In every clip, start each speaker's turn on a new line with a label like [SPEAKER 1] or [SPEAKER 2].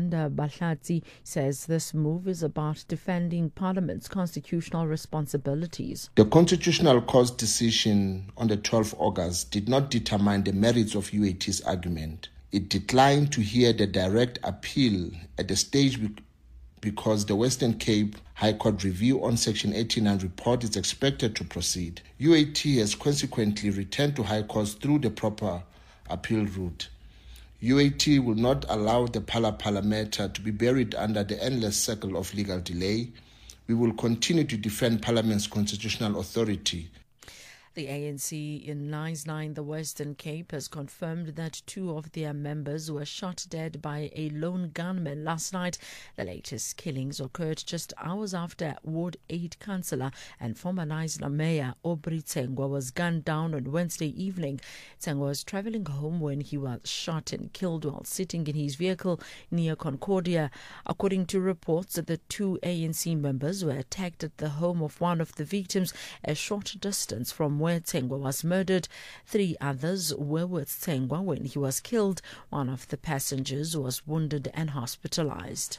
[SPEAKER 1] Amanda Bahlatsi says this move is about defending Parliament's constitutional responsibilities.
[SPEAKER 2] The Constitutional Court's decision on the 12th of August did not determine the merits of UAT's argument. It declined to hear the direct appeal at the stage because the Western Cape High Court review on Section 89 report is expected to proceed. UAT has consequently returned to High Court through the proper appeal route. UAT will not allow the Phala matter to be buried under the endless circle of legal delay. We will continue to defend Parliament's constitutional authority.
[SPEAKER 1] The ANC in Knysna in the Western Cape has confirmed that 2 of their members were shot dead by a lone gunman last night. The latest killings occurred just hours after Ward 8 councillor and former Knysna mayor Aubrey Tsengwa was gunned down on Wednesday evening. Tsengwa was travelling home when he was shot and killed while sitting in his vehicle near Concordia. According to reports, the 2 ANC members were attacked at the home of one of the victims a short distance from where Tsengwa was murdered. 3 others were with Tsengwa when he was killed. One of the passengers was wounded and hospitalized.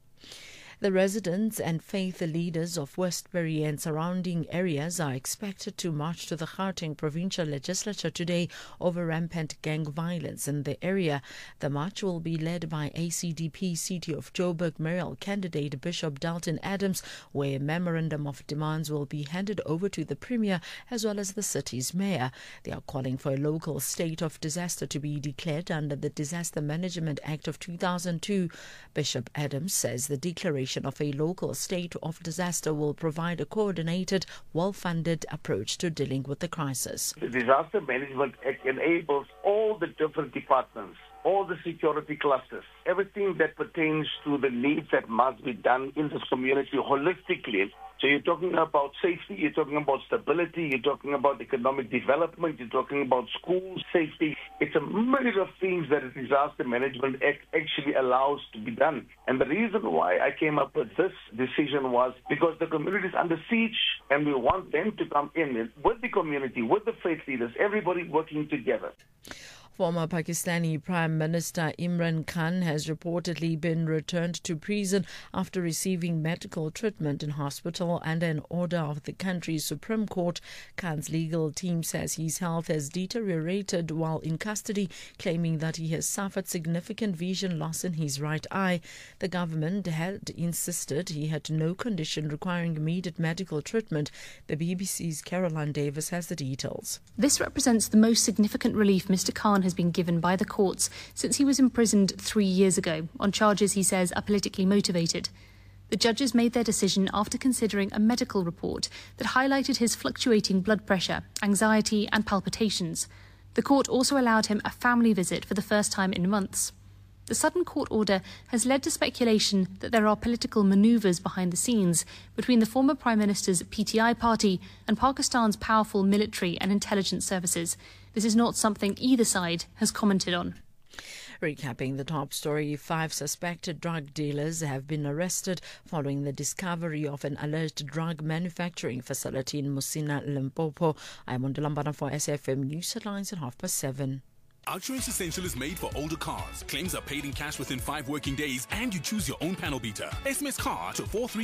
[SPEAKER 1] The residents and faith leaders of Westbury and surrounding areas are expected to march to the Gauteng Provincial Legislature today over rampant gang violence in the area. The march will be led by ACDP City of Joburg mayoral candidate Bishop Dalton Adams, where a memorandum of demands will be handed over to the Premier as well as the city's mayor. They are calling for a local state of disaster to be declared under the Disaster Management Act of 2002. Bishop Adams says the declaration of a local state of disaster will provide a coordinated, well-funded approach to dealing with the crisis.
[SPEAKER 3] The Disaster Management Act enables all the different departments, all the security clusters, everything that pertains to the needs that must be done in this community holistically. So you're talking about safety, you're talking about stability, you're talking about economic development, you're talking about school safety. It's a myriad of things that the Disaster Management Act actually allows to be done. And the reason why I came up with this decision was because the community is under siege and we want them to come in with the community, with the faith leaders, everybody working together.
[SPEAKER 1] Former Pakistani Prime Minister Imran Khan has reportedly been returned to prison after receiving medical treatment in hospital and an order of the country's Supreme Court. Khan's legal team says his health has deteriorated while in custody, claiming that he has suffered significant vision loss in his right eye. The government had insisted he had no condition requiring immediate medical treatment. The BBC's Caroline Davis has the details.
[SPEAKER 4] This represents the most significant relief Mr. Khan has been given by the courts since he was imprisoned 3 years ago on charges he says are politically motivated. The judges made their decision after considering a medical report that highlighted his fluctuating blood pressure, anxiety and palpitations. The court also allowed him a family visit for the first time in months. The sudden court order has led to speculation that there are political manoeuvres behind the scenes between the former Prime Minister's PTI party and Pakistan's powerful military and intelligence services. This is not something either side has commented on.
[SPEAKER 1] Recapping the top story, 5 suspected drug dealers have been arrested following the discovery of an alleged drug manufacturing facility in Musina, Limpopo. I'm Ondalambana for SFM News Headlines at 7:30.
[SPEAKER 5] Outsurance Essential is made for older cars. Claims are paid in cash within 5 working days and you choose your own panel beater. SMS CAR to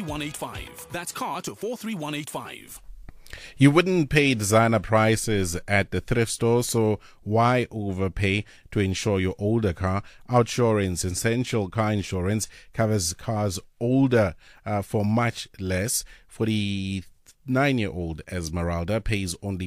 [SPEAKER 5] 43185. That's CAR to 43185.
[SPEAKER 6] You wouldn't pay designer prices at the thrift store, so why overpay to insure your older car? Outsurance Essential Car Insurance covers cars older for much less. For the 9-year-old Esmeralda pays only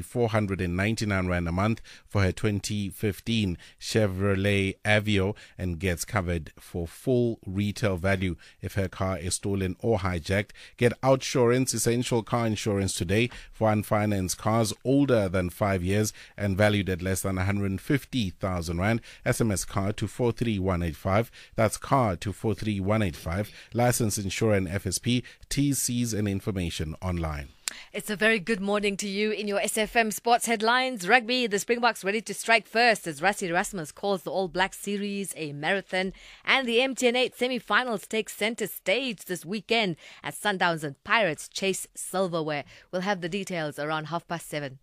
[SPEAKER 6] 499 Rand a month for her 2015 Chevrolet Aveo and gets covered for full retail value if her car is stolen or hijacked. Get Outsurance Essential Car Insurance today for unfinanced cars older than 5 years and valued at less than 150,000 Rand. SMS CAR to 43185. That's CAR to 43185. License, insurer and FSP. TCs and information online.
[SPEAKER 7] It's a very good morning to you in your SFM Sports Headlines. Rugby, the Springboks ready to strike first as Rassie Erasmus calls the All Black Series a marathon. And the MTN 8 semi-finals take centre stage this weekend as Sundowns and Pirates chase silverware. We'll have the details around 7:30.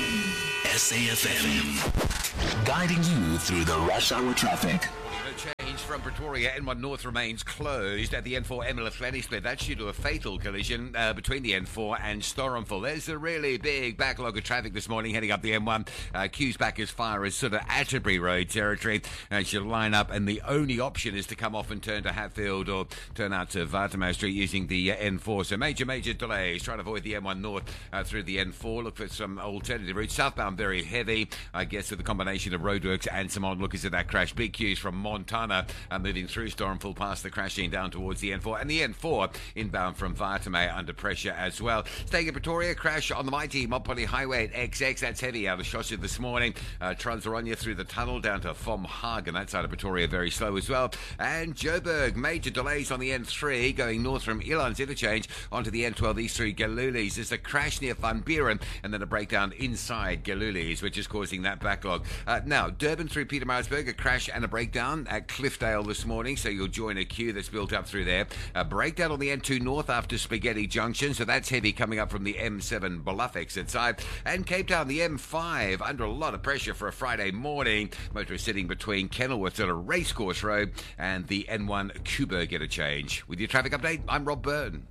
[SPEAKER 8] SAFM, guiding you through the rush hour traffic. from Pretoria, N1 North remains closed at the N4 Emily split. That's due to a fatal collision between the N4 and Storenville. There's a really big backlog of traffic this morning heading up the M1. Queues back as far as sort of Atterbury Road territory as you line up, and the only option is to come off and turn to Hatfield or turn out to Watermouw Street using the N4. So major delays. Try to avoid the M1 North through the N4. Look for some alternative routes. Southbound very heavy, I guess, with a combination of roadworks and some onlookers at that crash. Big queues from Montana moving through Storenville past the crashing down towards the N4, and the N4 inbound from Watermouw under pressure as well. Staying in Pretoria, crash on the mighty Mopani Highway at XX. That's heavy out of Shosha this morning. Transoronia through the tunnel down to Fomhagen. That side of Pretoria very slow as well. And Joburg, major delays on the N3 going north from Elands Interchange onto the N12 east through Galulies. There's a crash near Van Buren and then a breakdown inside Galulies, which is causing that backlog. Now, Durban through Pietermaritzburg, a crash and a breakdown at Cliffdale this morning, so you'll join a queue that's built up through there. A breakdown on the N2 North after Spaghetti Junction, so that's heavy coming up from the M7 Bluff exit side. And Cape Town, the M5, under a lot of pressure for a Friday morning. Motorists sitting between Kenilworth at a Racecourse Road and the N1 Kuba get a change. With your traffic update, I'm Rob Byrne.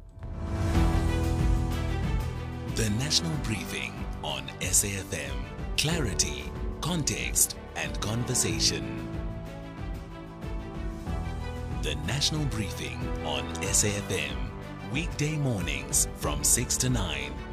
[SPEAKER 9] The National Briefing on SAFM. Clarity, context, and conversation. The National Briefing on SAFM. Weekday mornings from 6 to 9.